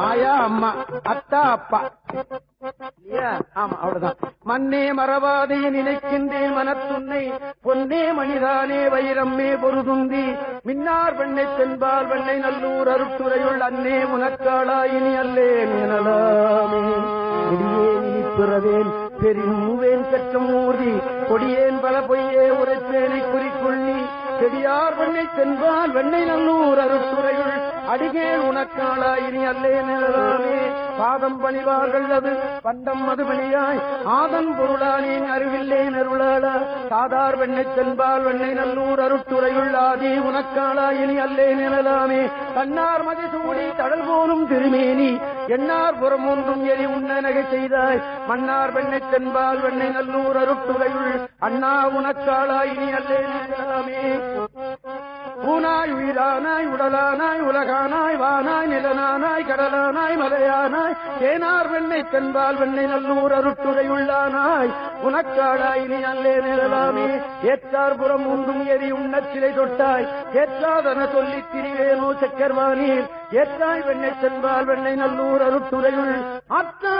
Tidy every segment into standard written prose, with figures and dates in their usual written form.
ஆயா அம்மா, அத்தா அப்பா. ஆமா, அவ்வளவுதான். மண்ணே மறவாதே நினைக்கின்றேன் மனத்துன்னை, பொன்னே மணிதானே வைரம்மே பொருதுந்தி, மின்னார் வெண்ணை தென்பால் வெண்ணை நல்லூர் அருட்டுரையுள் அன்னே உனக்காளாயினி அல்லேன் எனலாமே. கொடியேன் இனிப்பிறவேன் பெருவேன் பெற்றம் ஊர்தி, கொடியேன் பல பொய்யே உரைப்பேனை குறிக்கொள்ளி, செடியார் வெண்ணை தென்பால் வெண்ணை நல்லூர் அருட்டுரையுள் அடிகேன் உனக்காளாயினி அல்லேன் எனலாமே. பாதம் பணிவார்கள் அது பண்டம் மதுபணியாய் ஆதன் பொருளானேன் அறிவில்லேன் அருளாளா, சாதார் வெண்ணை தென்பால் வெண்ணை நல்லூர் அருட்டுரையுள் ஆதி உனக்காளாயினி அல்லேன் எனலாமே. கண்ணார் மதி சூடி தடல் போலும் திருமேனி, எண்ணார் புறம் ஒன்றும் எரி உண்ண நகை செய்தாய், மன்னார் வெண்ணை தென்பால் வெண்ணை நல்லூர் அருட்டுரையுள் அண்ணா உனக்காளாயினி அல்லேன் எனலாமே. ஊனாய் உயிரானாய் உடலானாய் உலகானாய் வானாய் நிலனானாய் கடலானாய் மலையானாய், தேனார் வெண்ணை தென்பால் வெண்ணை நல்லூர் அருட்டுரையுள்ளானாய் உனக்காளாயினி அல்லே நிழலாமே. ஏற்றார் புறம் ஒன்றும் எரி உண்ணச் சிலை தொட்டாய், ஏற்றாதன சொல்லித் திரிவேனோ சக்கர்வானீர், ஏற்றாய் வெண்ணை தென்பால் வெண்ணை நல்லூர் அருட்டுரையுள் அத்தா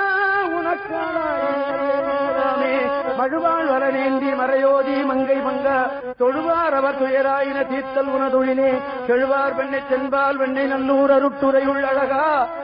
உனக்காளாயினே. மழுவாள் வரநேந்தி மறையோதி மங்கை மங்கா, தொழுவார் அவர் துயராயின தீர்த்தல் உனதொழிலே, செழுவார் வெண்ணை தென்பால் வெண்ணை நல்லூர் அருட்டுரையுள் அழகா,